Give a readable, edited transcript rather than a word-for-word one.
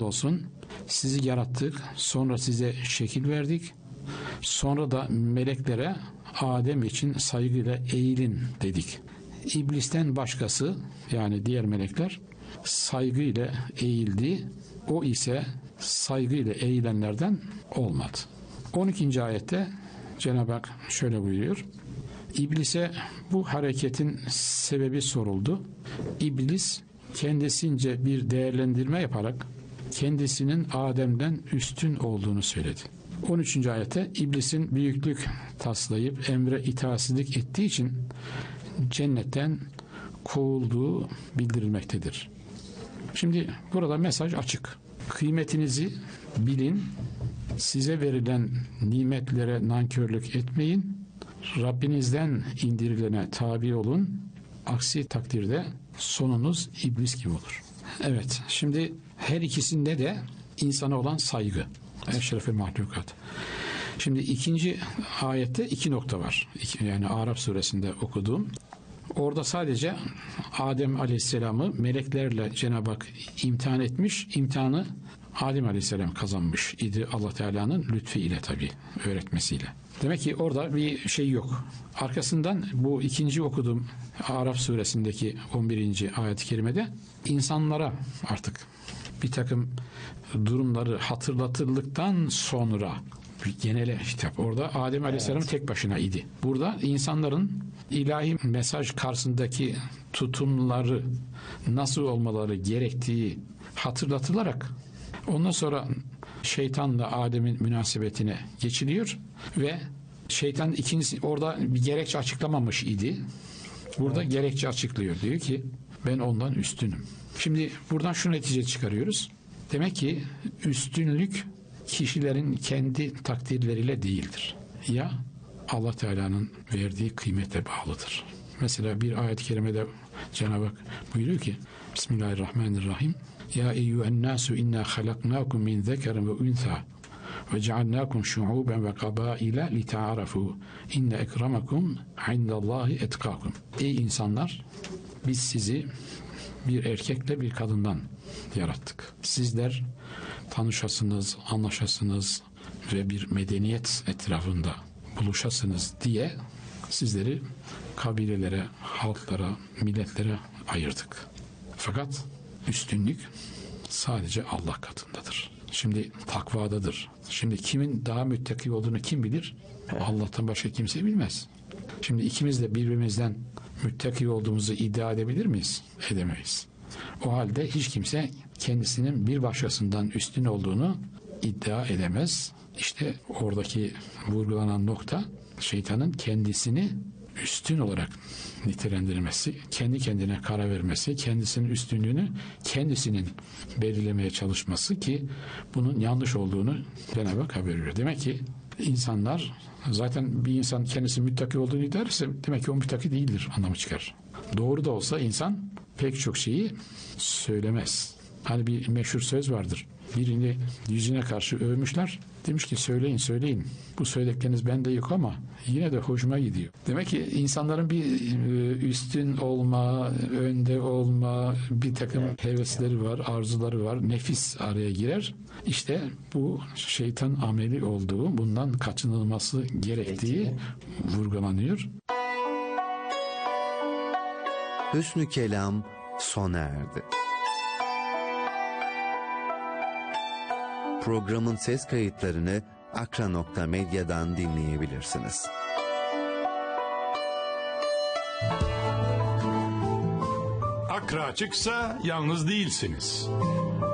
andolsun sizi yarattık, sonra size şekil verdik, sonra da meleklere Adem için saygıyla eğilin dedik. İblisten başkası, yani diğer melekler saygıyla eğildi, o ise saygıyla eğilenlerden olmadı. 12. ayette Cenab-ı Hak şöyle buyuruyor: İblise bu hareketin sebebi soruldu. İblis kendisince bir değerlendirme yaparak kendisinin Adem'den üstün olduğunu söyledi. 13. ayette İblisin büyüklük taslayıp emre itaatsizlik ettiği için cennetten kovulduğu bildirilmektedir. Şimdi burada mesaj açık. Kıymetinizi bilin, size verilen nimetlere nankörlük etmeyin, Rabbinizden indirilene tabi olun, aksi takdirde sonunuz iblis gibi olur. Evet, şimdi her ikisinde de insana olan saygı. Eşrefil mahlukat. Şimdi 2. ayette 2 nokta var. Yani Araf suresinde okuduğum. Orada sadece Adem Aleyhisselam'ı meleklerle Cenab-ı Hak imtihan etmiş. İmtihanı Adem Aleyhisselam kazanmış idi, Allah Teala'nın lütfiyle, tabii öğretmesiyle. Demek ki orada bir şey yok. Arkasından bu 2. okuduğum Araf suresindeki 11. ayet-i kerimede insanlara artık bir takım durumları hatırlatıldıktan sonra genele hitap. Orada Adem Aleyhisselam tek başına idi. Burada insanların ilahi mesaj karşısındaki tutumları nasıl olmaları gerektiği hatırlatılarak ondan sonra şeytanla Adem'in münasebetine geçiliyor ve şeytan ikincisi orada bir gerekçe açıklamamış idi. Burada gerekçe açıklıyor. Diyor ki ben ondan üstünüm. Şimdi buradan şu netice çıkarıyoruz. Demek ki üstünlük kişilerin kendi takdirleriyle değildir. Ya Allah Teala'nın verdiği kıymete bağlıdır. Mesela bir ayet-i kerimede Cenab-ı Hak buyuruyor ki Bismillahirrahmanirrahim. Ya eyyühen nasu inna halaknakum min zekerin ve untha ve cealnakum şu'uben ve kabaila li ta'arafu inne ekramakum indallahi etkakum. Ey insanlar, biz sizi bir erkekle bir kadından yarattık. Sizler tanışasınız, anlaşasınız ve bir medeniyet etrafında buluşasınız diye sizleri kabilelere, halklara, milletlere ayırdık. Fakat üstünlük sadece Allah katındadır. Şimdi takvadadır. Şimdi kimin daha müttaki olduğunu kim bilir? Allah'tan başka kimse bilmez. Şimdi ikimiz de birbirimizden müttaki olduğumuzu iddia edebilir miyiz? Edemeyiz. O halde hiç kimse kendisinin bir başkasından üstün olduğunu iddia edemez. İşte oradaki vurgulanan nokta şeytanın kendisini üstün olarak nitelendirmesi, kendi kendine karar vermesi, kendisinin üstünlüğünü kendisinin belirlemeye çalışması ki bunun yanlış olduğunu Cenab-ı Hak haber veriyor. Demek ki insanlar, zaten bir insan kendisi müttaki olduğunu iddia ederse demek ki o müttaki değildir anlamı çıkar. Doğru da olsa insan pek çok şeyi söylemez. Hani bir meşhur söz vardır. Birini yüzüne karşı övmüşler. Demiş ki söyleyin. Bu söyledikleriniz bende yok ama yine de hoşuma gidiyor. Demek ki insanların bir üstün olma, önde olma, bir takım hevesleri var, arzuları var. Nefis araya girer. İşte bu şeytan ameli olduğu, bundan kaçınılması gerektiği vurgulanıyor. Hüsnü Kelam sona erdi. Programın ses kayıtlarını akra.medya'dan dinleyebilirsiniz. Akra açıksa yalnız değilsiniz.